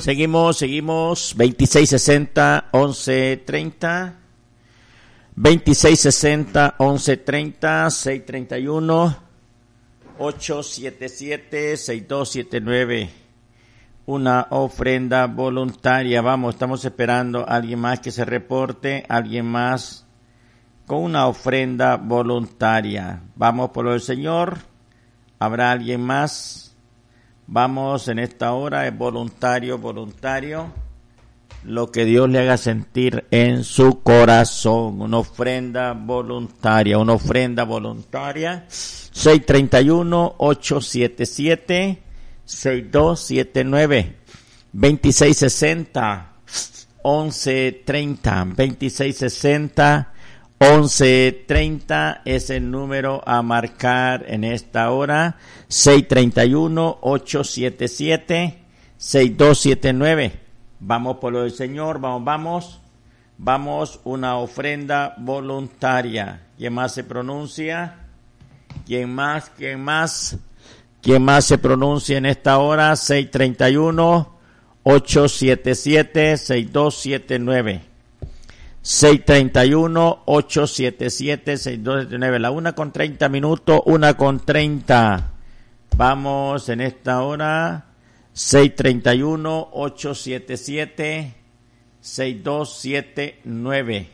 Seguimos. 2660-1130. 2660-1130. 631-877-6279. Una ofrenda voluntaria. Vamos, estamos esperando a alguien más que se reporte. Alguien más con una ofrenda voluntaria. Vamos por lo del Señor. ¿Habrá alguien más? Vamos, en esta hora es voluntario. Lo que Dios le haga sentir en su corazón. Una ofrenda voluntaria. 631-877-6279. 2660-1130. 2660-1130 es el número a marcar en esta hora. 631-877-6279. Vamos por lo del Señor, vamos, una ofrenda voluntaria. ¿Quién más se pronuncia? ¿Quién más se pronuncia en esta hora? 631-877-6279. 631-877-6279. La 1:30, 1:30. Vamos en esta hora. 631-877-6279.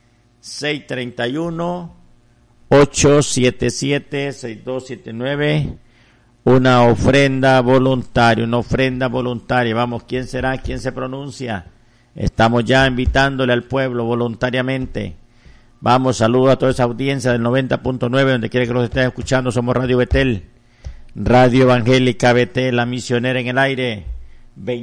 631-877-6279. Una ofrenda voluntaria. Vamos, ¿quién será? ¿Quién se pronuncia? Estamos ya invitándole al pueblo voluntariamente. Vamos, saludos a toda esa audiencia del 90.9, donde quiera que los estén escuchando. Somos Radio Betel, Radio Evangélica Betel, la misionera en el aire.